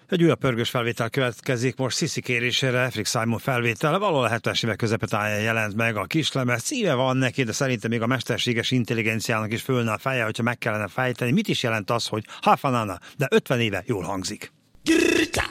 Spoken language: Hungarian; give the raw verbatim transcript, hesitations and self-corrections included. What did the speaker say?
Egy újabb pörgős felvétel következik most Sissi kérésére, Efrik Simon felvétele, valahol a hetvenes évek közepetáján jelent meg a kislemez. Szíve van neki, de szerintem még a mesterséges intelligenciának is fölne a feje, hogyha meg kellene fejteni. Mit is jelent az, hogy hafanana, de ötven éve jól hangzik.